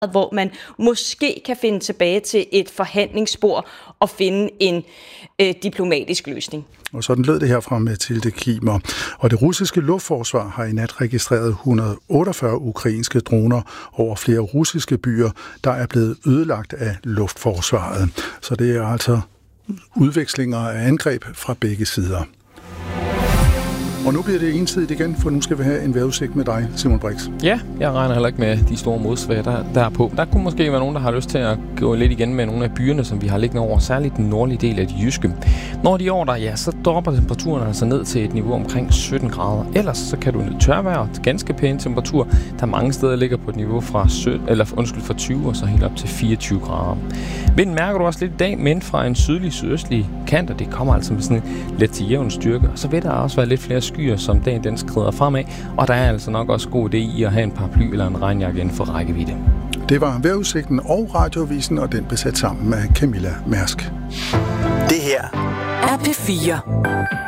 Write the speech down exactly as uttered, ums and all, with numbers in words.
hvor man måske kan finde tilbage til et forhandlingsspor og finde en øh, diplomatisk løsning. Og sådan lød det her fra Mathilde Kimer. Og det russiske luftforsvar har i nat registreret et hundrede og otteogfyrre ukrainske droner over flere russiske byer, der er blevet ødelagt af luftforsvaret. Så det er altså udvekslinger af angreb fra begge sider. Og nu bliver det ensidigt igen, for nu skal vi have en vejrudsigt med dig, Simon Brix. Ja, jeg regner heller ikke med de store modsvær, der, der er på. Der kunne måske være nogen, der har lyst til at gå lidt igen med nogle af byerne, som vi har liggende over, særligt den nordlige del af de jyske. Når de er over der, ja, så dropper temperaturen altså ned til et niveau omkring sytten grader. Ellers så kan du nyde tørvejr til ganske pæn temperatur, der mange steder ligger på et niveau fra, sytten, eller, undskyld, fra tyve og så helt op til fireogtyve grader. Vinden mærker du også lidt i dag, men fra en sydlig sydøstlig kant, og det kommer altså med sådan en let til jævn styrke. Og så vil der også være lidt flere skyer, som dagen den skrider fremad, og der er altså nok også god idé i at have en paraply eller en regnjakke inden for rækkevidde. Det var vejrudsigten og radiovisen, og den blev sat sammen med Camilla Mærsk. Det her er P fire.